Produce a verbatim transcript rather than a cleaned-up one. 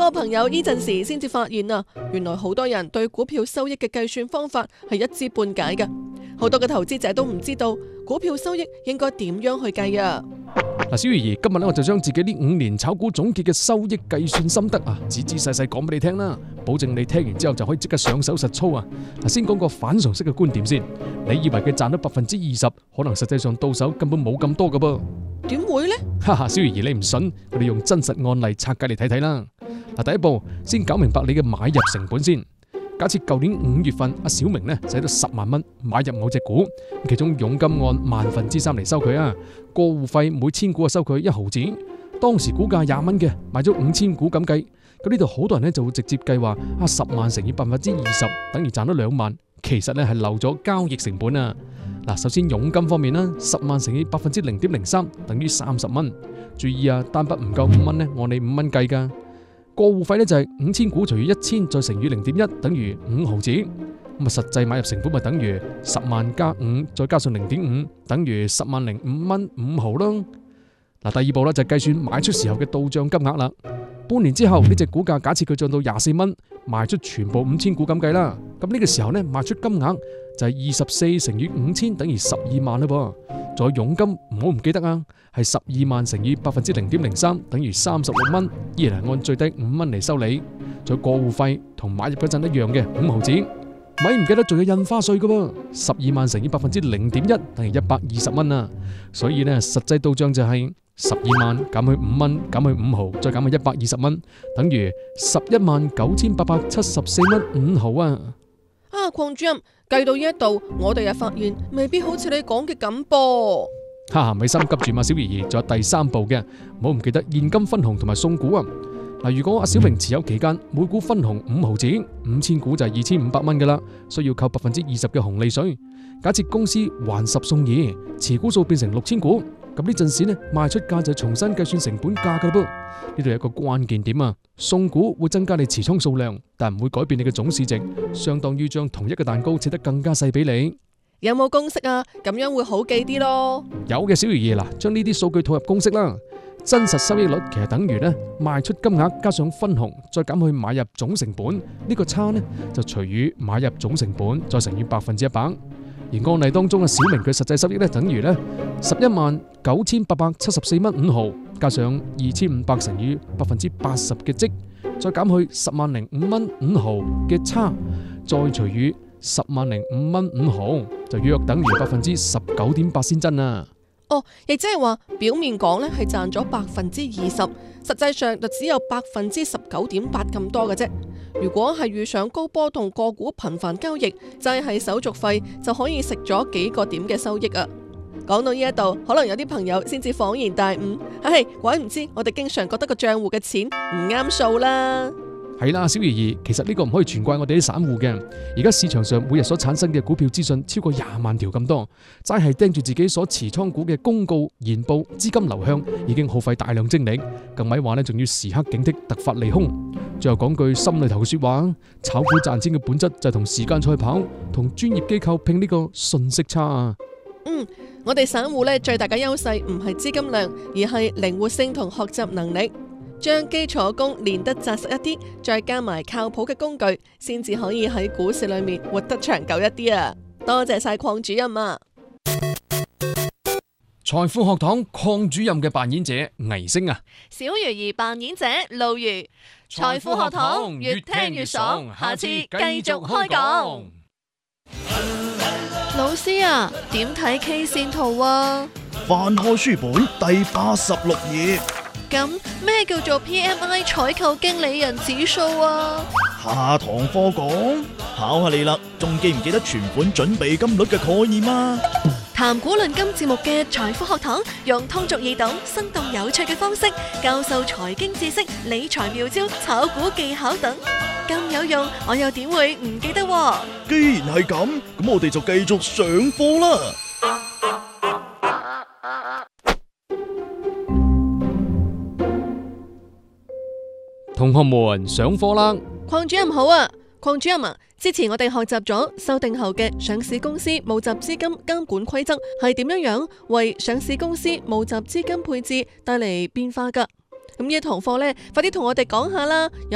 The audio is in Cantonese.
我朋友呢陣時先至發現啊，原來好多人對股票收益嘅計算方法係一知半解嘅，好多嘅投資者都唔知道股票收益應該點樣去計啊。 嗱，小魚兒，今日咧我就將自己呢五年炒股總結嘅收益計算心得啊，仔仔細細講俾你聽啦，保證你聽完之後就可以即刻上手實操啊。嗱，先講個反常識嘅觀點先，你以為佢賺咗百分之二十，可能實際上到手根本冇咁多噶噃。 點會呢？ 哈哈，小魚兒，你唔信，我哋用真實案例拆解嚟睇睇啦。嗱，第一步先搞明白你嘅買入成本先。假設舊年五月份阿小明呢使咗十萬蚊買入某隻股，其中佣金按萬分之三嚟收佢啊，過戶費每千股啊收佢一毫子。當時股價廿蚊嘅，買咗五千股咁計，咁呢度好多人呢就會直接計話啊十萬乘以百分之二十等於賺咗兩萬，其實呢係漏咗交易成本啊。嗱，首先佣金方面啦，十萬乘以百分之零點零三等於三十蚊。注意啊，單筆唔夠五蚊呢，按你五蚊計噶。過戶費呢就係五千股除以一千再乘以零點一等於五毫子，咁啊實際買入成本咪等於十萬加五再加上零點五等於十萬零五蚊五毫咯。嗱，第二步咧就係計算買出時候嘅到賬金額啦。半年之後呢隻股價假設佢漲到廿四蚊，賣出全部五千股咁計啦，咁呢個時候呢賣出金額就係二十四乘以五千等於十二萬啦噃。再佣金唔好唔記得啊，係十二萬乘以百分之零點零三等於三十六蚊，依然係按最低五蚊嚟收你。再過戶費同買入嗰陣一樣嘅五毫子，咪唔記得仲有印花稅噶噃，十二萬乘以百分之零點一等於一百二十蚊啊。所以呢實際到賬就係十二萬減去五蚊減去五毫再減去一百二十蚊，等於十一萬九千八百七十四蚊五毫啊。 啊，鄺主任計到呢一度，我哋又發現未必好似你講嘅咁噃。 哈哈，咪心急住嘛，小爺爺，仲有第三步嘅，唔好唔記得現金分紅同埋送股啊。嗱，如果阿小明持有期間每股分紅五毫子，五千股就係二千五百蚊噶啦，需要扣百分之二十嘅紅利稅。假設公司還十送二，持股數變成六千股，咁呢陣時呢賣出價就重新計算成本價噶啦噃。呢度有一個關鍵點啊，送股會增加你持倉數量，但唔會改變你嘅總市值，相當於將同一個蛋糕切得更加細俾你。 有冇公式啊？咁樣會好記啲咯。 有嘅，小爺爺，嗱，將呢啲數據套入公式啦。真實收益率其實等於呢賣出金額加上分紅再減去買入總成本，呢個差呢就除以買入總成本再乘以百分之一百。而案例當中嘅小明佢實際收益呢等於呢十一萬九千八百七十四蚊五毫，加上二千五百乘以百分之八十嘅積，再減去十萬零五蚊五毫嘅差，再除以十萬零五蚊五毫，就約等於百分之十九點八先真啊！ 哦，亦即係話表面講呢係賺咗百分之二十，實際上就只有百分之十九點八咁多嘅啫。如果係遇上高波動個股頻繁交易，齋係手續費就可以食咗幾個點嘅收益啊！講到呢一度，可能有啲朋友先至恍然大悟，唉，鬼唔知我哋經常覺得個賬戶嘅錢唔啱數啦。 係啦，小爺爺，其實呢個唔可以全怪我哋啲散戶嘅。而家市場上每日所產生嘅股票資訊超過廿萬條咁多，齋係盯住自己所持倉股嘅公告、研報、資金流向，已經耗費大量精力。更咪話呢，仲要時刻警惕突發利空。最後講句心裏頭嘅說話，炒股賺錢嘅本質就係同時間賽跑，同專業機構拼呢個信息差啊。 嗯，我哋散戶呢最大嘅優勢唔係資金量，而係靈活性同學習能力。將基礎功練得紮實一啲，再加埋靠譜嘅工具，先至可以喺股市裏面活得長久一啲啊！多謝晒鄺主任啊！ 財富學堂鄺主任嘅扮演者倪星啊， 小魚兒扮演者露如。財富學堂越聽越爽，下次繼續開講。老師啊，點睇 K 線圖啊？ 翻開書本第八十六頁。 咁咩叫做 P M I 採購經理人指數啊？ 下堂課講，考下你啦，仲記唔記得存款準備金率嘅概念啊？ 談股論金節目嘅財富學堂，用通俗易懂、生動有趣嘅方式教授財經知識、理財妙招、炒股技巧等，咁有用，我又點會唔記得？ 既然係咁，咁我哋就繼續上課啦。 同學們上課啦！ 鄺主任好啊，鄺主任啊，之前我哋學習咗修訂後嘅上市公司募集資金監管規則係點樣樣為上市公司募集資金配置帶嚟變化噶。咁呢一堂課呢，快啲同我哋講下啦。